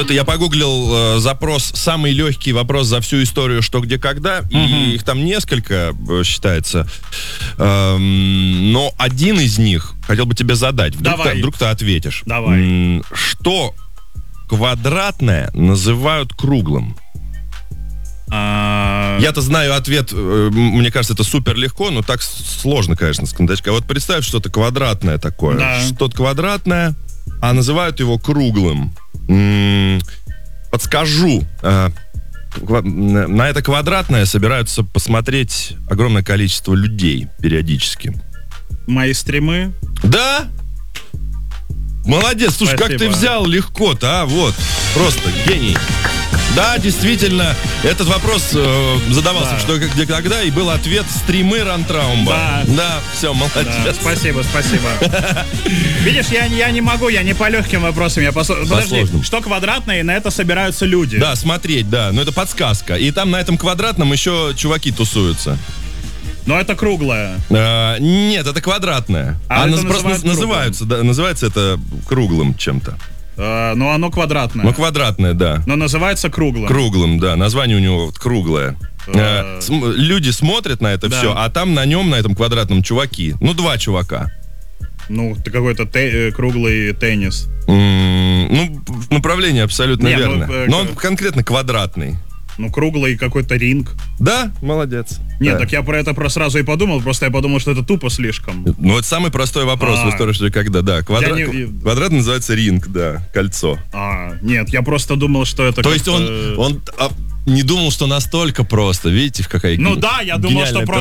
Это я погуглил запрос, самый легкий вопрос за всю историю «Что, где, когда», и их там несколько, считается. Но один из них хотел бы тебе задать. Вдруг ты ответишь. Давай. Что квадратное называют круглым? Я-то знаю ответ, мне кажется, это супер легко, но так сложно, конечно, с кондачка. Вот представь, что-то квадратное такое. Да. Что-то квадратное, а называют его круглым. Подскажу. На это квадратное собираются посмотреть огромное количество людей периодически. Мои стримы. Да? Молодец. Слушай, Спасибо. как ты взял легко-то, а? Вот. Просто гений. Да, действительно, этот вопрос задавался, что, где, когда, и был ответ стримы Рантраумба. Да. Все, молодец. Да, спасибо. Видишь, я не могу, я не по легким вопросам. Подожди, сложным. что квадратное, и на это собираются люди. Да, смотреть, да, но это подсказка. И там на этом квадратном еще чуваки тусуются. Но это круглое. Нет, это квадратное. А это просто называется это круглым чем-то. Но оно квадратное. Ну, квадратное, да. Но называется круглым. Круглым, да. Название у него вот круглое. Люди смотрят на это все, а там на нем, на этом квадратном, чуваки. Ну, 2 чувака. Ну, ты какой-то круглый теннис. Ну, направление абсолютно Не, верно. ну, Но он конкретно квадратный. Ну, круглый какой-то ринг. Да, молодец. Нет, Да. так я про это сразу и подумал, просто я подумал, что это тупо слишком. Ну, это самый простой вопрос в истории, что когда, да. Квадрат называется ринг, да, кольцо. Нет, я просто думал, что это... То есть он не думал, что настолько просто. Видите, какая Ну да, я думал, что гениальная просто